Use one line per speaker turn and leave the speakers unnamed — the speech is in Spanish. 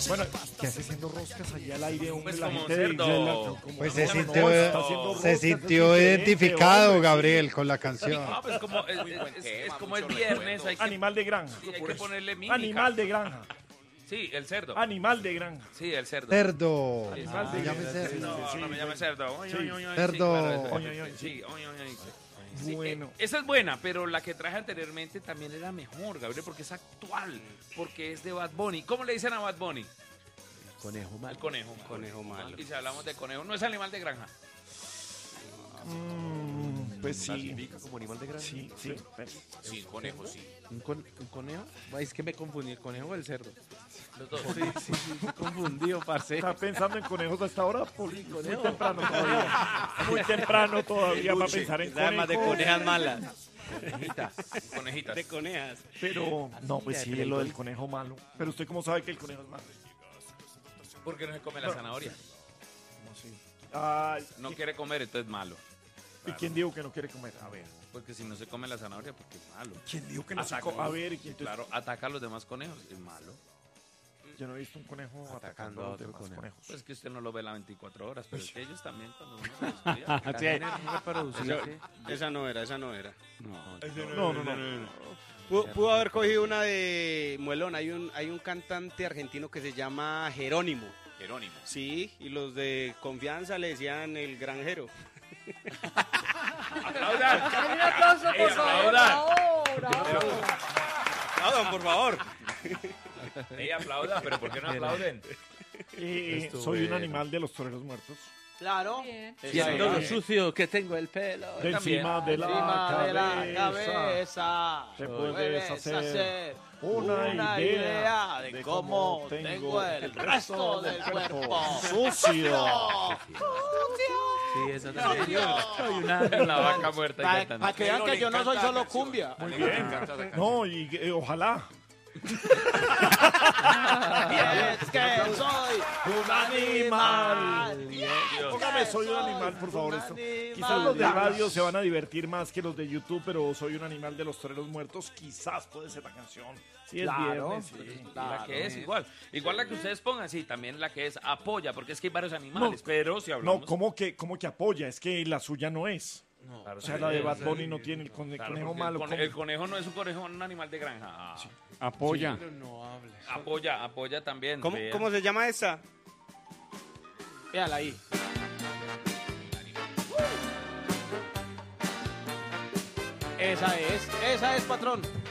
Bueno, ¿qué hace haciendo roscas allí al aire? Hombre,
Pues
la
como
gente
cerdo.
Pues
está haciendo
se
roscas,
sintió
es
identificado,
diferente,
Gabriel, con la canción.
Ah, pues como es como es viernes, hay que,
Animal de granja.
sí, hay que ponerle mímica.
Animal de granja.
Sí, el cerdo.
Animal de granja.
Sí, el cerdo.
Cerdo.
Animal de
Se llama
granja.
cerdo.
No, no me llame cerdo. Oy,
Sí.
oy, oy, oy,
Cerdo.
sí, claro,
Oy, oy, oy,
sí, oy, oy, oy. Sí,
Bueno.
esa es buena, pero la que traje anteriormente también era mejor, Gabriel, porque es actual, porque es de Bad Bunny. ¿Cómo le dicen a Bad Bunny?
Conejo malo.
El conejo malo.
Conejo malo.
Y si hablamos de conejo, no es animal de granja.
Pues sí.
¿Clasifica como animal de granja?
Sí, sí.
Sí, conejo, sí.
¿Un conejo? Es que me confundí, ¿el conejo o el cerdo?
Los dos.
Sí, confundido, parce.
¿Está pensando en conejos hasta ahora? Muy temprano todavía. Muy temprano todavía para pensar en
Además de
conejos.
conejas malas.
Conejitas.
De conejas.
Pero, no, pues sí, lo del conejo malo. Pero usted cómo sabe que el conejo es malo.
¿Por qué no se come la zanahoria?
¿Cómo así? Ay,
No quiere comer, entonces es malo.
¿y quién dijo que no quiere comer? A ver.
Porque si no se come la zanahoria, porque es malo.
¿Quién dijo que no se
Ataca.
come? A ver, ¿y quién te-
Claro, ataca a los demás conejos, es malo.
Yo no he visto un conejo atacando a los
otro
demás
conejo.
conejos.
Pues que usted no lo ve las 24 horas, pero es que ellos también cuando uno los estudia.
Esa no era.
No, no, no.
Pudo haber cogido una de Muelón. Hay un cantante argentino que se llama Jerónimo.
Jerónimo.
Sí, y los de confianza le decían el granjero.
¡Aplaudan!
Un aplauso, por favor, ahora.
Aplaudan, por favor.
Ey, aplaudan, pero ¿por qué no aplauden?
Soy un animal de los toreros muertos.
Claro.
Bien.
Viendo lo sucio que tengo el pelo.
De encima de la
Encima de la
cabeza.
cabeza.
Te puedes hacer
una
una
idea de cómo tengo el resto del cuerpo.
Sucio.
Sí, esa también.
La vaca muerta. y cantando.
Para que vean que yo no soy solo cumbia.
Muy bien. No, y ojalá.
Y es que soy un animal.
Póngame Soy un animal, por favor. Esto. Quizás los de radio se van a divertir más que los de YouTube, pero Soy un animal de los toreros muertos. Quizás puede ser la canción. Sí, es
Claro.
viernes. Sí.
La que es igual. Igual la que ustedes pongan, sí, también la que es apoya, porque es que hay varios animales, pero si hablamos...
No, ¿cómo que apoya? Es que la suya no es.
Claro,
O sea,
sí,
la de
sí,
Bad
sí.
Bunny no tiene el
Claro,
conejo
porque
malo.
el conejo no es un conejo, un animal de granja. Ah,
Apoya.
apoya también.
¿Cómo,
vea.
¿Cómo se llama esa?
Véala ahí. Esa es, patrón.